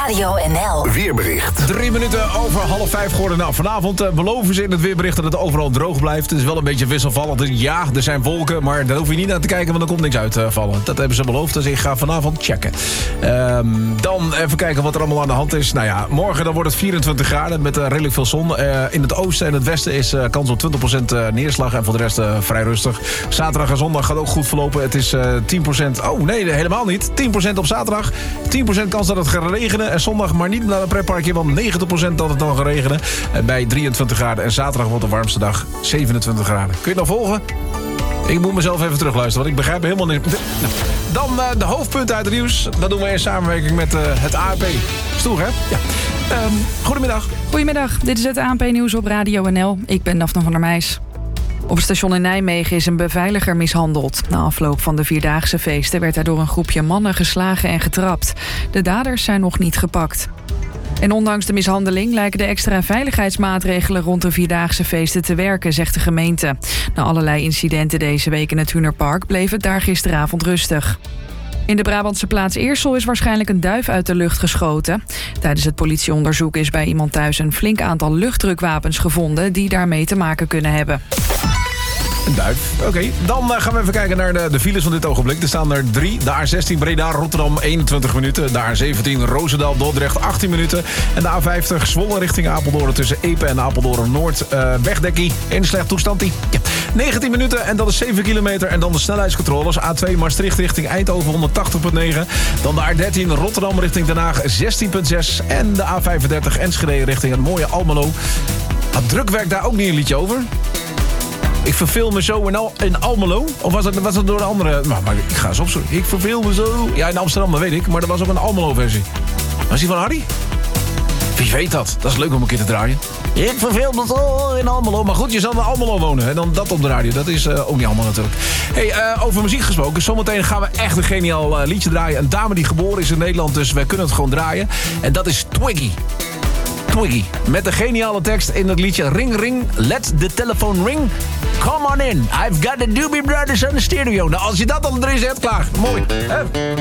Radio NL. Weerbericht. 3 minuten over 4:30 geworden. Nou, vanavond beloven ze in het weerbericht dat het overal droog blijft. Het is wel een beetje wisselvallend. Ja, er zijn wolken, maar daar hoef je niet naar te kijken, want er komt niks uitvallen. Dat hebben ze beloofd, dus ik ga vanavond checken. Dan even kijken wat er allemaal aan de hand is. Nou ja, morgen dan wordt het 24 graden met redelijk veel zon. In het oosten en het westen is kans op 20% neerslag en voor de rest vrij rustig. Zaterdag en zondag gaat ook goed verlopen. Het is 10%. Oh nee, helemaal niet. 10% op zaterdag. 10% kans dat het gaat regenen. En zondag maar niet naar het pretparkje, want 90% dat het dan gaat regenen. Bij 23 graden. En zaterdag wordt de warmste dag 27 graden. Kun je het nog volgen? Ik moet mezelf even terugluisteren, want ik begrijp helemaal niet. Dan de hoofdpunten uit het nieuws. Dat doen we in samenwerking met het ANP. Stoer, hè? Ja. Goedemiddag. Goedemiddag, dit is het ANP-nieuws op Radio NL. Ik ben Daphne van der Meijs. Op het station in Nijmegen is een beveiliger mishandeld. Na afloop van de Vierdaagse feesten werd hij door een groepje mannen geslagen en getrapt. De daders zijn nog niet gepakt. En ondanks de mishandeling lijken de extra veiligheidsmaatregelen rond de Vierdaagse feesten te werken, zegt de gemeente. Na allerlei incidenten deze week in het Hunerpark bleef het daar gisteravond rustig. In de Brabantse plaats Eersel is waarschijnlijk een duif uit de lucht geschoten. Tijdens het politieonderzoek is bij iemand thuis een flink aantal luchtdrukwapens gevonden die daarmee te maken kunnen hebben. Een duif. Oké, dan gaan we even kijken naar de files van dit ogenblik. Er staan er 3. De A16 Breda-Rotterdam 21 minuten. De A17 Roosendaal-Dordrecht 18 minuten. En de A50 Zwolle richting Apeldoorn tussen Epe en Apeldoorn-Noord. Wegdekkie in slecht toestand. Ja. 19 minuten en dat is 7 kilometer. En dan de snelheidscontroles. A2 Maastricht richting Eindhoven 180,9. Dan de A13 Rotterdam richting Den Haag 16,6. En de A35 Enschede richting het mooie Almelo. Had drukwerk daar ook niet een liedje over? Ik verveel me zo in Almelo. Of was het door een andere... Maar ik ga eens opzoeken. Ik verveel me zo... Ja, in Amsterdam, dat weet ik. Maar er was ook een Almelo-versie. Was die van Harry? Wie weet dat? Dat is leuk om een keer te draaien. Ik verveel me zo in Almelo. Maar goed, je zal in Almelo wonen. En dan dat op de radio. Dat is ook niet allemaal natuurlijk. Hey, over muziek gesproken. Zometeen gaan we echt een geniaal liedje draaien. Een dame die geboren is in Nederland. Dus wij kunnen het gewoon draaien. En dat is Twiggy. Twiggy. Met de geniale tekst in het liedje Ring Ring, Let the Telephone Ring. Come on in, I've got the Doobie Brothers on the stereo. Nou, als je dat al erin zet, klaar. Mooi.